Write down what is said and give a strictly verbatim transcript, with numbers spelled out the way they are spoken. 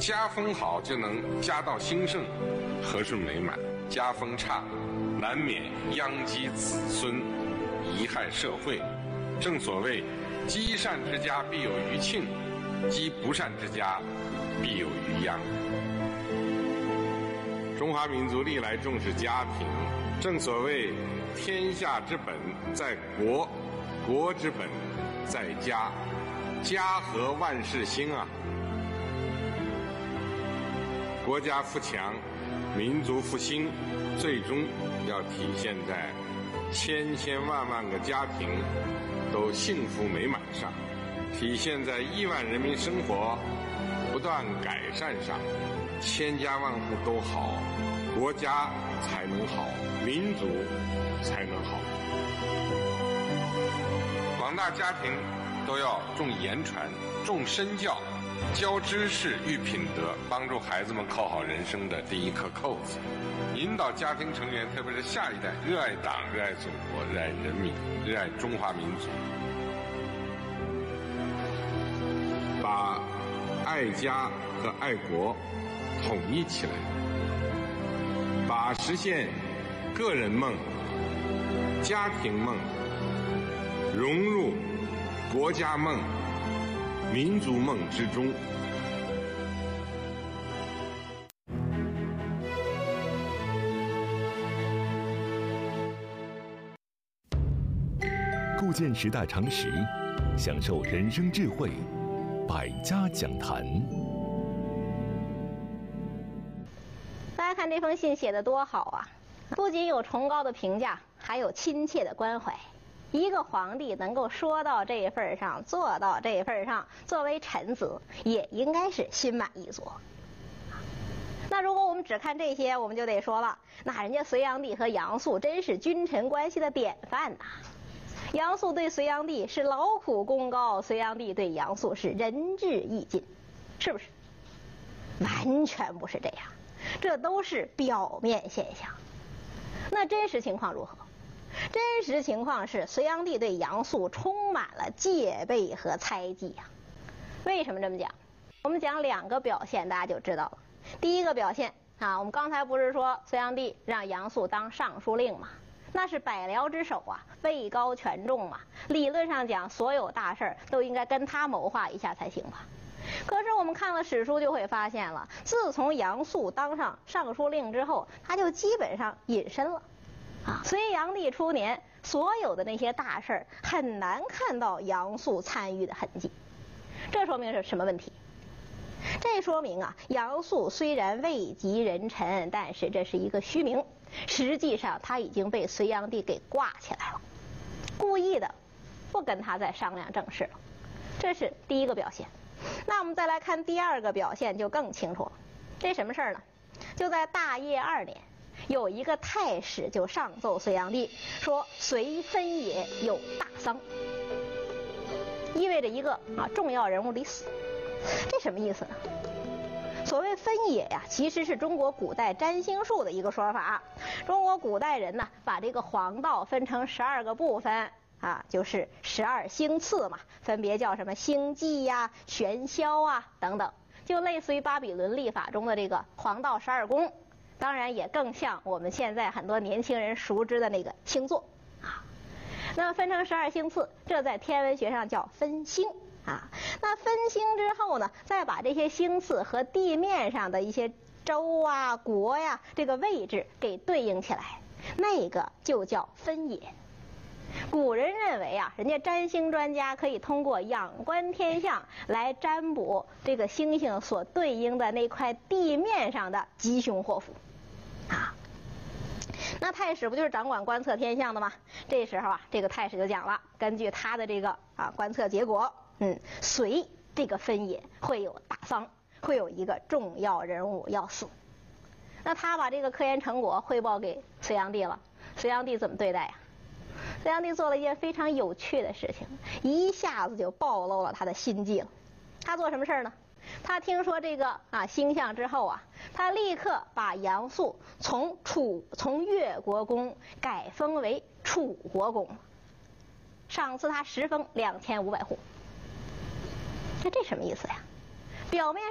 家风好就能家道兴盛，和顺美满；家风差，难免殃及子孙，贻害社会。正所谓，积善之家必有余庆，积不善之家必有余殃。中华民族历来重视家庭，正所谓天下之本在国，国之本在家，家和万事兴啊。国家富强，民族复兴，最终要体现在千千万万个家庭都幸福美满上，体现在亿万人民生活不断改善上。千家万户都好，国家才能好，民族才能好。广大家庭都要重言传，重身教，教知识育品德，帮助孩子们扣好人生的第一颗扣子，引导家庭成员，特别是下一代，热爱党、热爱祖国、热爱人民、热爱中华民族，把爱家和爱国统一起来，把实现个人梦、家庭梦融入国家梦、民族梦之中。 构建时代常识，享受人生智慧，百家讲坛。 大家看这封信写得多好啊！不仅有崇高的评价，还有亲切的关怀。一个皇帝能够说到这份上，做到这份上，作为臣子也应该是心满意足。那如果我们只看这些，我们就得说了，那人家隋炀帝和杨素真是君臣关系的典范呐。杨素对隋炀帝是劳苦功高，隋炀帝对杨素是仁至义尽，是不是？完全不是这样，这都是表面现象。那真实情况如何？真实情况是，隋炀帝对杨素充满了戒备和猜忌呀、啊。为什么这么讲？我们讲两个表现，大家就知道了。第一个表现啊，我们刚才不是说隋炀帝让杨素当尚书令吗？那是百僚之首啊，位高权重嘛。理论上讲，所有大事都应该跟他谋划一下才行吧。可是我们看了史书就会发现了，自从杨素当上尚书令之后，他就基本上隐身了。啊，隋炀帝初年，所有的那些大事儿很难看到杨素参与的痕迹。这说明是什么问题？这说明啊，杨素虽然位极人臣，但是这是一个虚名。实际上他已经被隋炀帝给挂起来了，故意的不跟他再商量正事了。这是第一个表现。那我们再来看第二个表现就更清楚了。这什么事儿呢？就在大业二年，有一个太史就上奏隋炀帝说，隋分野有大丧，意味着一个啊重要人物得死。这什么意思呢？所谓分野呀、啊，其实是中国古代占星术的一个说法。中国古代人呢，把这个黄道分成十二个部分啊，就是十二星次嘛，分别叫什么星纪呀、玄霄啊等等，就类似于巴比伦历法中的这个黄道十二宫。当然也更像我们现在很多年轻人熟知的那个星座啊。那么分成十二星次，这在天文学上叫分星啊。那分星之后呢，再把这些星次和地面上的一些州啊、国呀、啊、这个位置给对应起来，那个就叫分野。古人认为啊，人家占星专家可以通过仰观天象来占卜这个星星所对应的那块地面上的吉凶祸福啊。那太史不就是掌管观测天象的吗？这时候啊，这个太史就讲了，根据他的这个啊观测结果，嗯，隋这个分野会有大丧，会有一个重要人物要死。那他把这个科研成果汇报给隋炀帝了，隋炀帝怎么对待呀？隋炀帝做了一件非常有趣的事情，一下子就暴露了他的心计了。他做什么事呢？他听说这个啊星象之后啊，他立刻把杨素从楚从越国公改封为楚国公，赏赐他十封两千五百户。那这什么意思呀？表面